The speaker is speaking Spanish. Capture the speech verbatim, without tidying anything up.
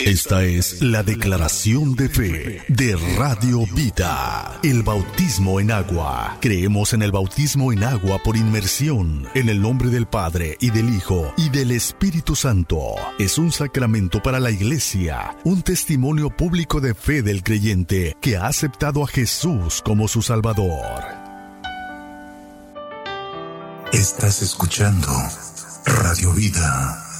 Esta es la declaración de fe de Radio Vida. El bautismo en agua. Creemos en el bautismo en agua por inmersión, en el nombre del Padre y del Hijo y del Espíritu Santo. Es un sacramento para la Iglesia, un testimonio público de fe del creyente que ha aceptado a Jesús como su Salvador. Estás escuchando Radio Vida.